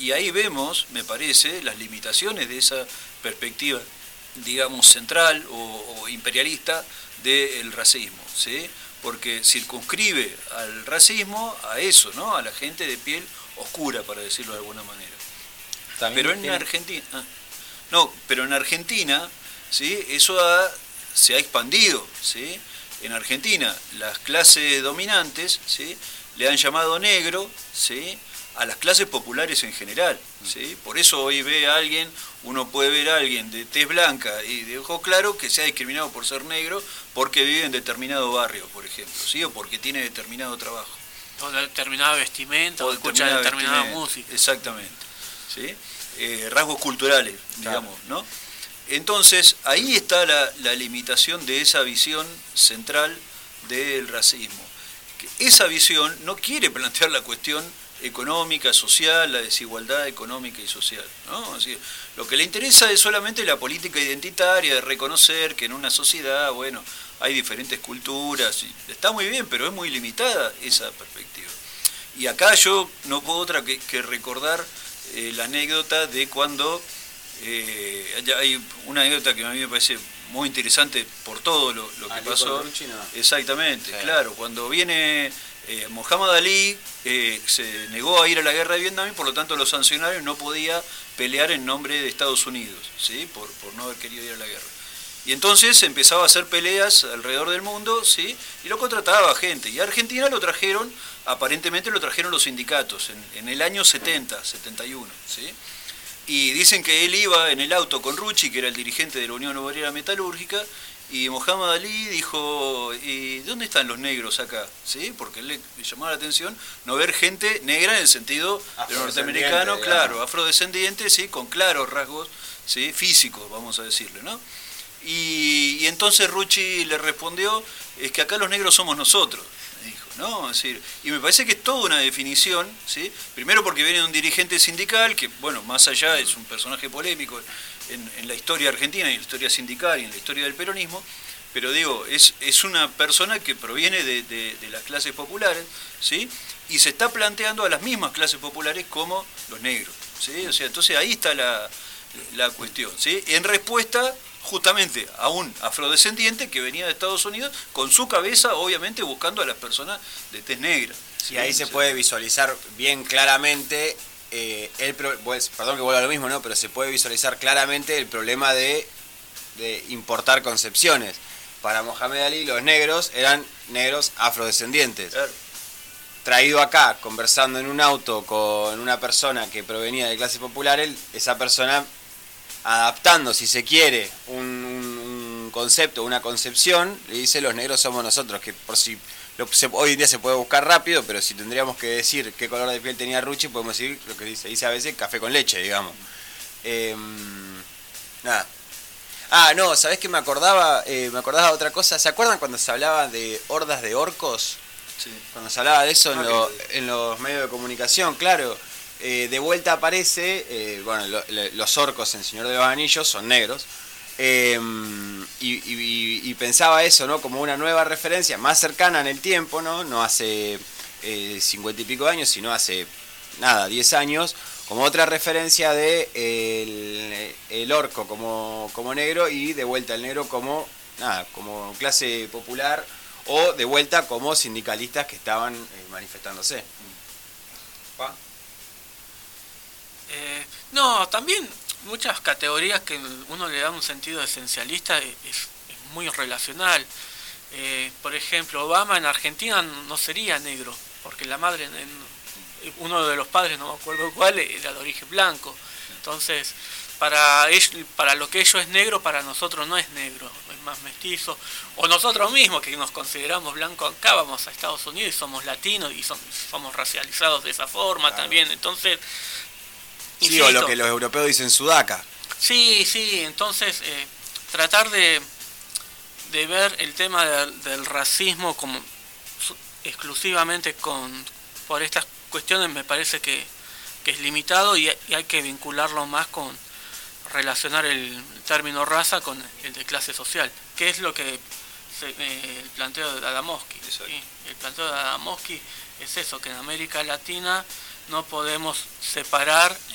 Y ahí vemos, me parece, las limitaciones de esa perspectiva, digamos, central o imperialista del racismo, ¿sí? Porque circunscribe al racismo a eso, ¿no? A la gente de piel oscura, para decirlo de alguna manera. Pero en Argentina, pero en Argentina, ¿sí? Eso se ha expandido, ¿sí? En Argentina las clases dominantes, ¿sí? Le han llamado negro, ¿sí? A las clases populares en general, ¿sí? Por eso hoy uno puede ver a alguien de tez blanca y de ojo claro que se ha discriminado por ser negro porque vive en determinado barrio, por ejemplo, ¿sí? O porque tiene determinado trabajo. O determinada vestimenta, o escucha determinada música. Exactamente, ¿sí? Rasgos culturales, digamos, ¿no? Entonces, ahí está la limitación de esa visión central del racismo. Que esa visión no quiere plantear la cuestión económica, social, la desigualdad económica y social, ¿no? Así, lo que le interesa es solamente la política identitaria, de reconocer que en una sociedad, bueno, hay diferentes culturas, y está muy bien, pero es muy limitada esa perspectiva. Y acá yo no puedo otra que recordar la anécdota de cuando, hay una anécdota que a mí me parece muy interesante por todo lo que pasó. Rucci, no. Exactamente, sí. Claro, cuando viene Muhammad Ali, se negó a ir a la guerra de Vietnam y por lo tanto lo sancionaron y no podía pelear en nombre de Estados Unidos, ¿sí? por no haber querido ir a la guerra. Y entonces empezaba a hacer peleas alrededor del mundo, ¿sí? Y lo contrataba gente. Y a Argentina aparentemente lo trajeron los sindicatos en el año 70, 71, ¿sí? Y dicen que él iba en el auto con Rucci, que era el dirigente de la Unión Obrera Metalúrgica, y Muhammad Ali dijo, ¿y dónde están los negros acá? ¿Sí? Porque le llamaba la atención no ver gente negra en el sentido de norteamericano, claro, afrodescendiente, ¿sí? Con claros rasgos, ¿sí? Físicos, vamos a decirle, ¿no? Y entonces Rucci le respondió, es que acá los negros somos nosotros, me dijo, ¿no? Es decir, y me parece que es toda una definición, ¿sí? Primero porque viene de un dirigente sindical, que, bueno, más allá es un personaje polémico en la historia argentina, y en la historia sindical y en la historia del peronismo, pero digo, es una persona que proviene de las clases populares, ¿sí? Y se está planteando a las mismas clases populares como los negros, ¿sí? O sea, entonces ahí está la cuestión, ¿sí? En respuesta justamente a un afrodescendiente que venía de Estados Unidos con su cabeza, obviamente, buscando a las personas de tez negra, ¿sí? Y ahí se puede visualizar bien claramente, perdón que vuelva a lo mismo, ¿no? Pero se puede visualizar claramente el problema de importar concepciones. Para Mohamed Ali los negros eran negros afrodescendientes. Claro. Traído acá, conversando en un auto con una persona que provenía de clase popular, esa persona adaptando, si se quiere, un concepto, una concepción, le dice los negros somos nosotros, que por si hoy en día se puede buscar rápido, pero si tendríamos que decir qué color de piel tenía Rucci, podemos decir lo que se dice a veces café con leche, digamos. Nada. No, ¿sabés qué me acordaba? Me acordaba de otra cosa. ¿Se acuerdan cuando se hablaba de hordas de orcos? Sí. Cuando se hablaba de eso en los medios de comunicación, claro. De vuelta aparece, los orcos en Señor de los Anillos son negros, y pensaba eso, ¿no? Como una nueva referencia, más cercana en el tiempo, no hace 50 y pico de años, sino hace, 10 años, como otra referencia de el orco como negro, y de vuelta el negro como clase popular, o de vuelta como sindicalistas que estaban manifestándose. ¿Pa? No, también muchas categorías que uno le da un sentido esencialista es muy relacional. Por ejemplo, Obama en Argentina no sería negro, porque la madre, uno de los padres, no me acuerdo cuál, era de origen blanco. Entonces, para lo que ellos es negro, para nosotros no es negro, es más mestizo. O nosotros mismos, que nos consideramos blancos acá, vamos a Estados Unidos y somos latinos y somos racializados de esa forma, claro. También. Entonces, sí, insisto, o lo que los europeos dicen sudaca. Sí, entonces tratar de ver el tema del racismo como exclusivamente por estas cuestiones me parece que es limitado, y hay que vincularlo más con relacionar el término raza con el de clase social, que es lo que el planteo de Adamowski. ¿Sí? El planteo de Adamowski es eso, que en América Latina no podemos separar